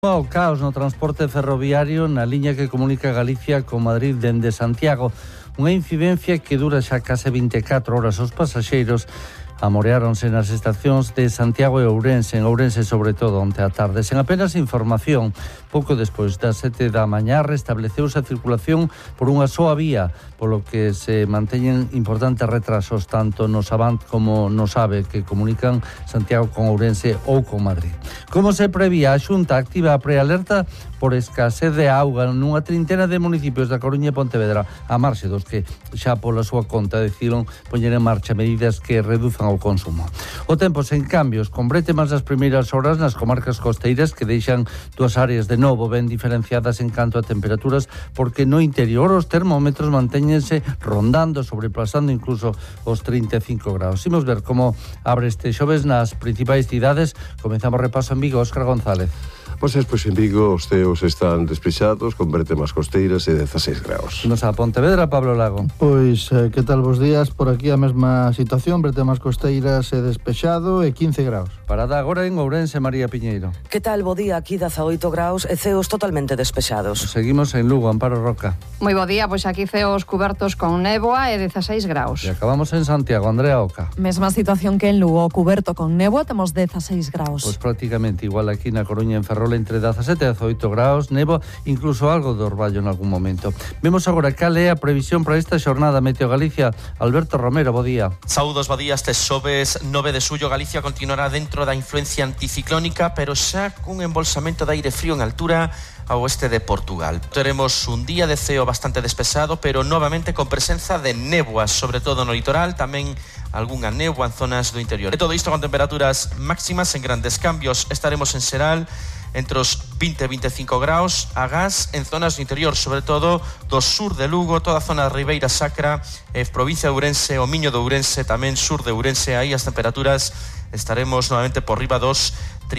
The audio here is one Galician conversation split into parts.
O caos no transporte ferroviario na liña que comunica Galicia con Madrid dende Santiago. Unha incidencia que dura xa case 24 horas. Os pasaxeiros amoreáronse nas estacións de Santiago e Ourense, en Ourense sobre todo onte á tarde. Sen apenas información, pouco despois das 7 da mañá restableceuse a circulación por unha soa vía, polo que se manteñen importantes retrasos tanto no Avant como no AVE que comunican Santiago con Ourense ou con Madrid. Como se prevía, a Xunta activa a prealerta por escasez de auga nunha trintena de municipios da Coruña e Pontevedra, a marxe dos que xa pola súa conta decidiron poñer en marcha medidas que reduzan o consumo. O tempo sen cambios, con brétemas nas primeiras horas nas comarcas costeiras que deixan dúas áreas de novo ben diferenciadas en canto a temperaturas, porque no interior os termómetros mantéñense rondando, sobrepasando incluso os 35 graus. Imos ver como abre este xoves nas principais cidades. Comezamos repaso en Vigo, Óscar González. Pois en Vigo os ceos están despexados con brétemas costeiras e 16 graus. Nos a Pontevedra, Pablo Lago. Pois, que tal vos días? Por aquí a mesma situación, brétemas costeiras e despexado e 15 graus. Parada agora en Ourense, María Piñeiro. Que tal, bo día? Aquí 18 graus e ceos totalmente despexados. Seguimos en Lugo, Amparo Roca. Moi bo día, pois aquí ceos cubertos con néboa e 16 graus. E acabamos en Santiago, Andrea Oca. Mesma situación que en Lugo, cuberto con néboa, temos 16 graus. Pois prácticamente igual aquí na Coruña, en Ferrol, entre 17 e 18 graus, nevo, incluso algo de orballo en algún momento. Vemos agora cal é a previsión para esta xornada. Meteo Galicia, Alberto Romero, bo día. Saúdos, bo día. Este xoves 9 de xullo Galicia continuará dentro da influencia anticiclónica, pero xa cun embolsamento de aire frío en altura ao oeste de Portugal. Teremos un día de ceo bastante despexado, pero novamente con presenza de néboas, sobre todo no litoral, tamén algunha néboa en zonas do interior. E todo isto con temperaturas máximas en grandes cambios. Estaremos en xeral entre os 20 e 25 graus, a gas en zonas do interior, sobre todo do sur de Lugo, toda a zona da Ribeira Sacra, provincia de Ourense, o Miño de Ourense, tamén sur de Ourense. Aí as temperaturas estaremos novamente por riba dos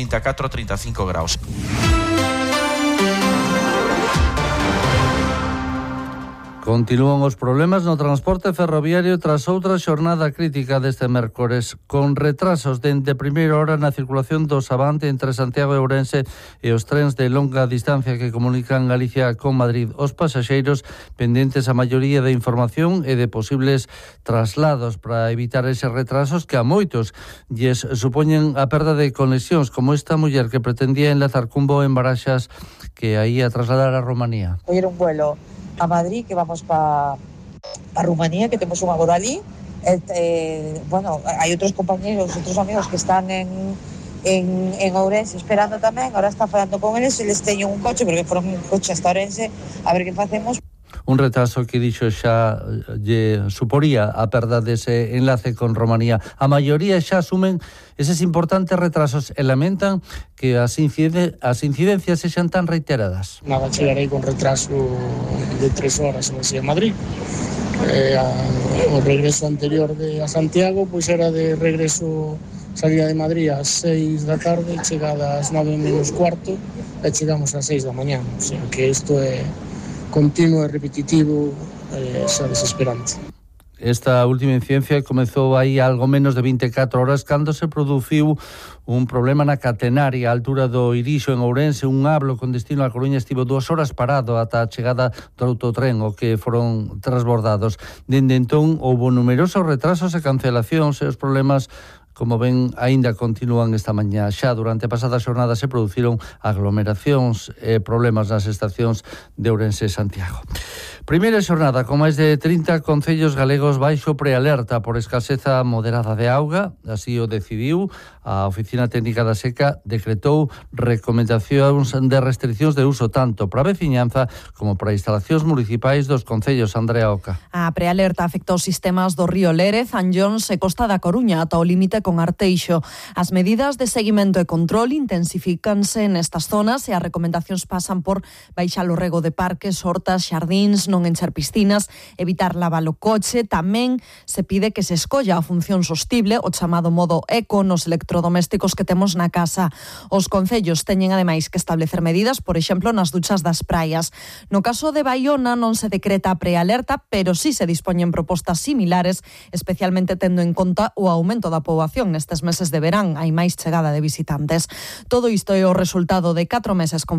34-35 graus. Continúan os problemas no transporte ferroviario tras outra xornada crítica deste mércores, con retrasos dende primeira hora na circulación dos Avant entre Santiago e Ourense e os trens de longa distancia que comunican Galicia con Madrid. Os pasaxeiros pendentes a maioría de información e de posibles traslados para evitar eses retrasos que a moitos lles supoñen a perda de conexións, como esta muller que pretendía enlazar cun voo en Baraxas que aí a trasladar a Rumanía. Hoy era un vuelo a Madrid, que vamos para Rumanía, que temos unha boda ali. Bueno, hai outros compañeros, outros amigos que están en Ourense esperando tamén. Ahora está falando con eles, eles teñen un coche, porque foron un coche hasta Ourense, a ver que facemos. Un retraso que dixo xa lle suporía a perda dese enlace con Romanía. A maioría xa asumen eses importantes retrasos e lamentan que as incidencias sexan tan reiteradas. Nada, chegarei con retraso de 3 horas en Madrid. O regreso anterior a Santiago pois era de regreso, salida de Madrid ás 6 da tarde, chegada ás 9 menos cuarto e chegamos ás 6 da mañá. O sea que isto é continuo e repetitivo, xa desesperante. Esta última incidencia comezou aí algo menos de 24 horas cando se produciu un problema na catenaria a altura do Irixo en Ourense. Un hablo con destino a Coruña estivo 2 horas parado ata a chegada do autotren, o que foron transbordados. Dende entón houbo numerosos retrasos e cancelacións e os problemas, como ven, aínda continúan esta mañá. Xa durante a pasada xornada se produciron aglomeracións e problemas nas estacións de Ourense e Santiago. Primeira xornada con máis de 30 concellos galegos baixo prealerta por escaseza moderada de auga. Así o decidiu a Oficina Técnica da Seca, decretou recomendacións de restriccións de uso tanto para a veciñanza como para instalacións municipais dos concellos. Andrea Oca. A prealerta afectou os sistemas do río Lérez, Anllóns e Costa da Coruña ata o límite con Arteixo. As medidas de seguimento e control intensifícanse nestas zonas e as recomendacións pasan por baixar o rego de parques, hortas, xardíns, non encher piscinas, evitar lavar o coche. Tamén se pide que se escolla a función sostible, o chamado modo eco, nos electrodomésticos que temos na casa. Os concellos teñen ademais que establecer medidas, por exemplo, nas duchas das praias. No caso de Baiona non se decreta prealerta, pero sí se dispoñen propostas similares, especialmente tendo en conta o aumento da poboación nestes meses de verán. Hai máis chegada de visitantes. Todo isto é o resultado de 4 meses con